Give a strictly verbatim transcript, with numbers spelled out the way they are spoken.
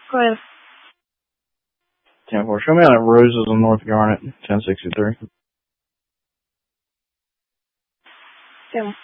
Go ahead. ten four. Show me on Roses on North Garnet, ten sixty-three. Yeah.